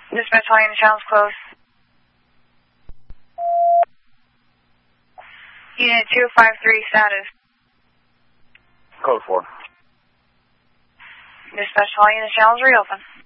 Dispatch line, the channel's closed. Unit 253, status. Code 4. Dispatch line, the channel's reopen.